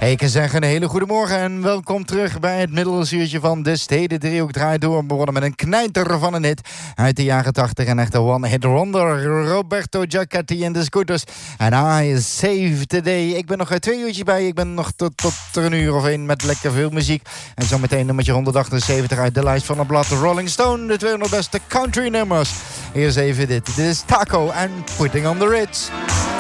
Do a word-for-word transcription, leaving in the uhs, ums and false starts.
Ik kan zeggen een hele goede morgen en welkom terug bij het middelsuurtje van de Steden Driehoek. Draait door, begonnen met een knijter van een hit uit de jaren tachtig. En echt een one-hit wonder, Roberto Giacotti en de Scooters. En I Save the Day. Ik ben nog twee uurtjes bij, ik ben nog tot, tot een uur of één met lekker veel muziek. En zometeen nummertje honderdachtenzeventig uit de lijst van het blad Rolling Stone. De tweehonderd beste country nummers. Eerst even dit, dit is Taco en Putting on the Ritz.